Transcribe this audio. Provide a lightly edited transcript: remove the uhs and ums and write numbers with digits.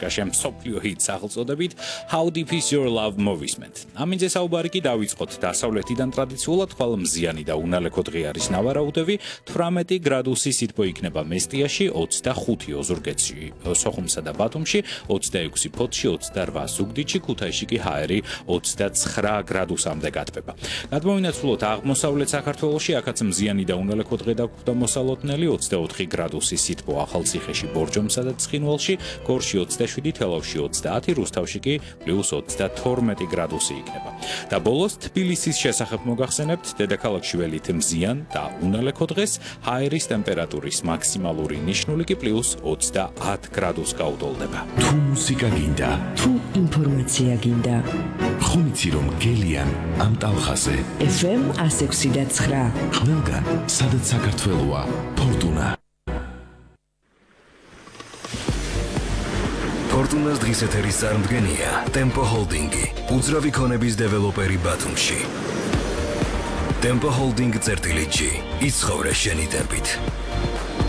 კაშკაშა მსოფლიო ჰიტს სახელწოდებით How Deep Is Your Love მოვისმენთ. ამინძე საუბარი კი დავიწყოთ დასავლეთიდან ტრადიციულად ხვალ მზიანი და უნალექო დღე არის ნავარაუდები 18 გრადუსი სითბო იქნება მესტიაში 25 ოზურგეთში სოხუმსა და ბათუმში 26 ფოთში 28 ზუგდიდში ქუთაისში კი ჰაერი 29 გრადუსამდე გათბება. გადმოვინაცვლოთ აღმოსავლეთ საქართველოში აქაც მზიანი და უნალექო დღე დაგვხვდა მოსალოდნელი 24 გრადუსი სითბო ახალციხეში ბორჯომსა და ცხინვალში გორში 27 თელავში 30 რუსთავში კი +22 გრადუსი იქნება. და ბოლოს თბილისის შესახებ მოგახსენებთ დედაქალაქში ველით მზიან და უნალექო დღეს ჰაერის ტემპერატურის მაქსიმალური ნიშნული კი +30 გრადუსს გაუდოლდება. თუ მუსიკა გინდა, თუ ინფორმაცია გინდა, ხომ იცი რომ გელიან ამ ტალხაზე FM 106.9 ყველგან სადაც საქართველოა ფორტუნა. ფორტუნას დღის ეთერის წარმდგენია Tempo Holding-ი, უძრავი ქონების დეველოპერი ბათუმში. Tempo Holding წერტილით G, იცხოვრე შენი ტემპით.